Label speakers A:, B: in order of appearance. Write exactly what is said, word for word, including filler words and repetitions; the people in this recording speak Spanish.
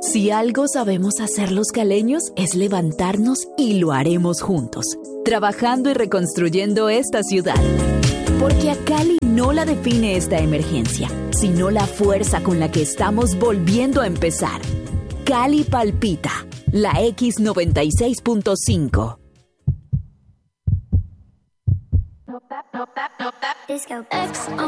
A: Si algo sabemos hacer los caleños es levantarnos y lo haremos juntos, trabajando y reconstruyendo esta ciudad. Porque a Cali no la define esta emergencia, sino la fuerza con la que estamos volviendo a empezar. Cali palpita, la X noventa y seis punto cinco.
B: Disco X on